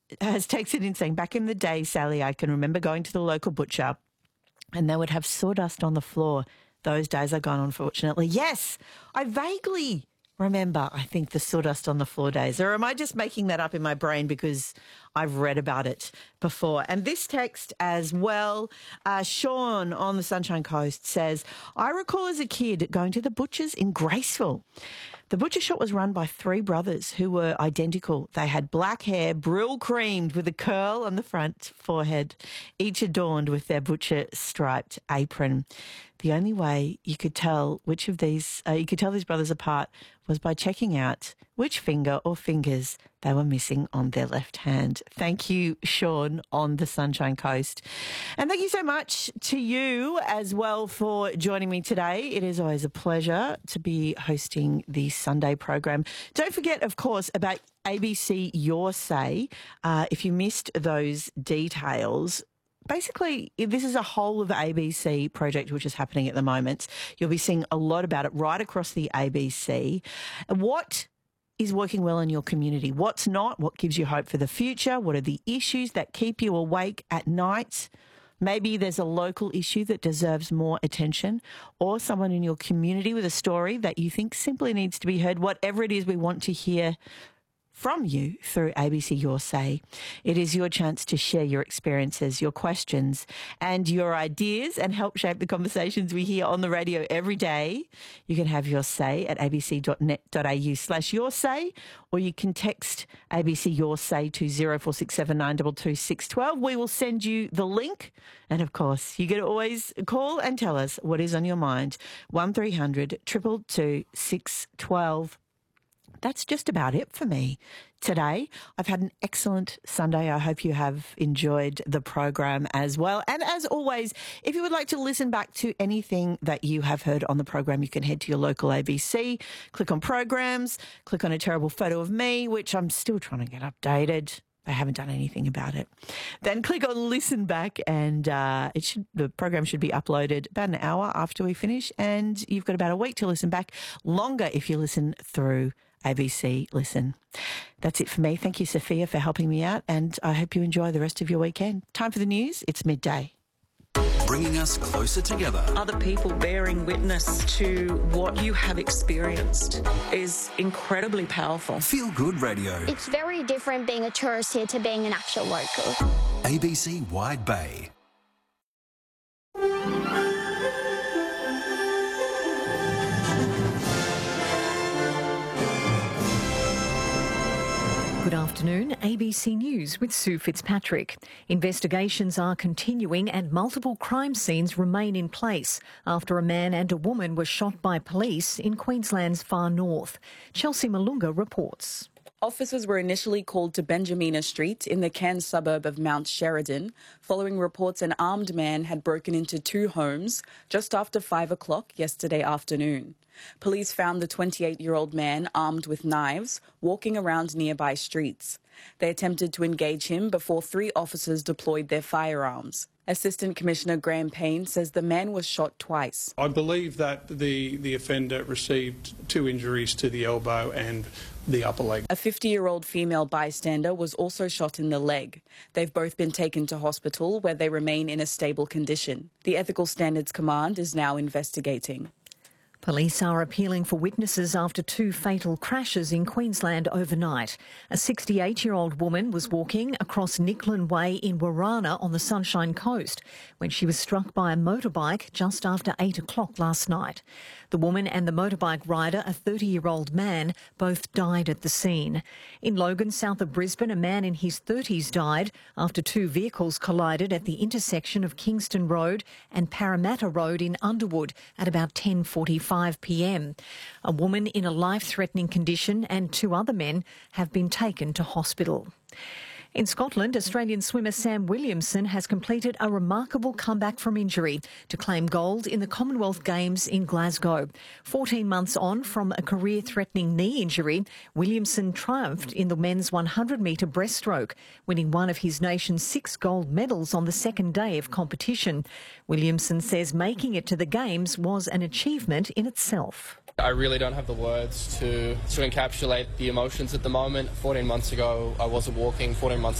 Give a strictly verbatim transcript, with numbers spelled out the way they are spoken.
has texted in saying, back in the day, Sally, I can remember going to the local butcher and they would have sawdust on the floor. Those days are gone, unfortunately. Yes, I vaguely remember, I think, the sawdust on the floor days. Or am I just making that up in my brain because I've read about it before? And this text as well, uh, Sean on the Sunshine Coast says, I recall as a kid going to the butcher's in Graceville. The butcher shop was run by three brothers who were identical. They had black hair, brill creamed with a curl on the front forehead, each adorned with their butcher striped apron. The only way you could tell which of these, uh, you could tell these brothers apart was by checking out which finger or fingers they were missing on their left hand. Thank you, Sean, on the Sunshine Coast. And thank you so much to you as well for joining me today. It is always a pleasure to be hosting the Sunday program. Don't forget, of course, about A B C Your Say. Uh, if you missed those details, basically, this is a whole of A B C project which is happening at the moment. You'll be seeing a lot about it right across the A B C. What is working well in your community? What's not? What gives you hope for the future? What are the issues that keep you awake at night? Maybe there's a local issue that deserves more attention, or someone in your community with a story that you think simply needs to be heard. Whatever it is, we want to hear from you through A B C Your Say. It is your chance to share your experiences, your questions and your ideas and help shape the conversations we hear on the radio every day. You can have your say at abc.net.au slash your say, or you can text A B C Your Say to zero four six seven nine two two six one two. We will send you the link. And of course, you can always call and tell us what is on your mind. one three hundred two two two six one two. That's just about it for me today. I've had an excellent Sunday. I hope you have enjoyed the program as well. And as always, if you would like to listen back to anything that you have heard on the program, you can head to your local A B C, click on programs, click on a terrible photo of me, which I'm still trying to get updated. I haven't done anything about it. Then click on listen back, and uh, it should the program should be uploaded about an hour after we finish, and you've got about a week to listen back. Longer if you listen through A B C Listen. That's it for me. Thank you, Sophia, for helping me out, and I hope you enjoy the rest of your weekend. Time for the news. It's midday. Bringing us closer together. Other people bearing witness to what you have experienced is incredibly powerful. Feel Good Radio. It's very different being a tourist here to being an actual local. A B C Wide Bay. Good afternoon, A B C News with Sue Fitzpatrick. Investigations are continuing and multiple crime scenes remain in place after a man and a woman were shot by police in Queensland's far north. Chelsea Malunga reports. Officers were initially called to Benjamina Street in the Cairns suburb of Mount Sheridan following reports an armed man had broken into two homes just after five o'clock yesterday afternoon. Police found the twenty-eight-year-old man armed with knives walking around nearby streets. They attempted to engage him before three officers deployed their firearms. Assistant Commissioner Graham Payne says the man was shot twice. I believe that the, the offender received two injuries to the elbow and the upper leg. A fifty-year-old female bystander was also shot in the leg. They've both been taken to hospital where they remain in a stable condition. The Ethical Standards Command is now investigating. Police are appealing for witnesses after two fatal crashes in Queensland overnight. A sixty-eight-year-old woman was walking across Nicklin Way in Warana on the Sunshine Coast when she was struck by a motorbike just after eight o'clock last night. The woman and the motorbike rider, a thirty-year-old man, both died at the scene. In Logan, south of Brisbane, a man in his thirties died after two vehicles collided at the intersection of Kingston Road and Parramatta Road in Underwood at about ten forty-five p m. A woman in a life-threatening condition and two other men have been taken to hospital. In Scotland, Australian swimmer Sam Williamson has completed a remarkable comeback from injury to claim gold in the Commonwealth Games in Glasgow. fourteen months on from a career-threatening knee injury, Williamson triumphed in the men's one hundred metre breaststroke, winning one of his nation's six gold medals on the second day of competition. Williamson says making it to the Games was an achievement in itself. I really don't have the words to, to encapsulate the emotions at the moment. fourteen months ago, I wasn't walking. fourteen months